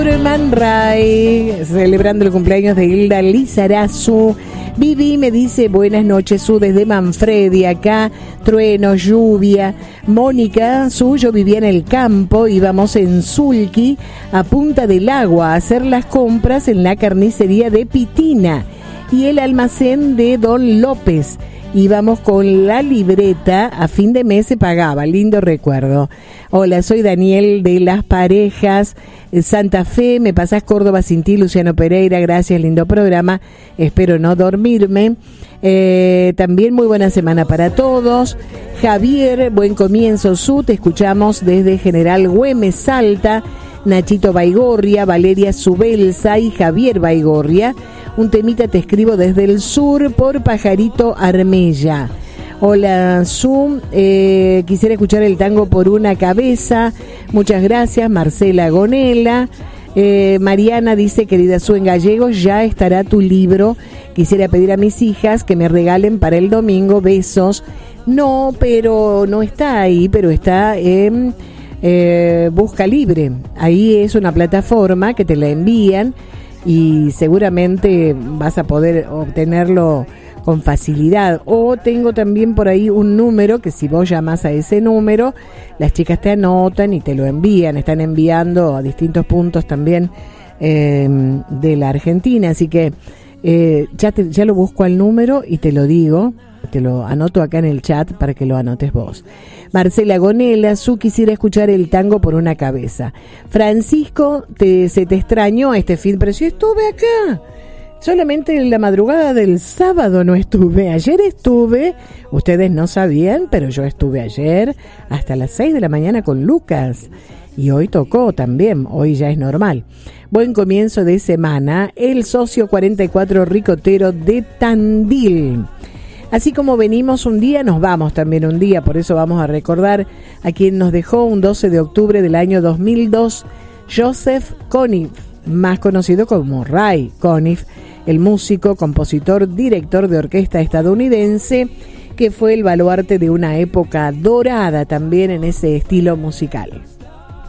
Man Ray, celebrando el cumpleaños de Hilda Lizarazu. Vivi me dice buenas noches, Su, desde Manfredi, acá, trueno, lluvia. Mónica, Su, yo vivía en el campo, íbamos en Sulki, a Punta del Agua, a hacer las compras en la carnicería de Pitina y el almacén de Don López. Íbamos con la libreta, a fin de mes se pagaba, lindo recuerdo. Hola, soy Daniel de Las Parejas, Santa Fe, me pasás Córdoba sin ti, Luciano Pereira, gracias, lindo programa, espero no dormirme. También muy buena semana para todos. Javier, buen comienzo, Su, te escuchamos desde General Güemes, Salta. Nachito Baigorria, Valeria Subelsa y Javier Baigorria. Un temita te escribo desde el sur por Pajarito Armella. Hola, Zoom, quisiera escuchar el tango Por una cabeza. Muchas gracias, Marcela Gonela. Mariana dice, querida Su, en gallego ya estará tu libro. Quisiera pedir a mis hijas que me regalen para el domingo. Besos. No, pero no está ahí, pero está en Busca Libre. Ahí es una plataforma que te la envían y seguramente vas a poder obtenerlo con facilidad. O tengo también por ahí un número que si vos llamás a ese número, las chicas te anotan y te lo envían. Están enviando a distintos puntos también de la Argentina, así que ya lo busco al número y te lo digo. Te lo anoto acá en el chat para que lo anotes vos. Marcela Gonela, Su, quisiera escuchar el tango Por una cabeza. Francisco, se te extrañó este fin, pero si estuve acá. Solamente en la madrugada del sábado no estuve. Ayer estuve, ustedes no sabían, pero yo estuve ayer hasta las 6 de la mañana con Lucas. Y hoy tocó también, hoy ya es normal. Buen comienzo de semana, el socio 44 ricotero de Tandil. Así como venimos un día, nos vamos también un día, por eso vamos a recordar a quien nos dejó un 12 de octubre del año 2002, Joseph Conniff, más conocido como Ray Conniff, el músico, compositor, director de orquesta estadounidense, que fue el baluarte de una época dorada también en ese estilo musical.